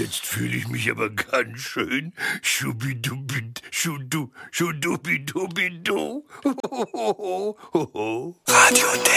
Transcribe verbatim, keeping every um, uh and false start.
Jetzt fühle ich mich aber ganz schön schubidubid, schudu, schudubidubidu. Radio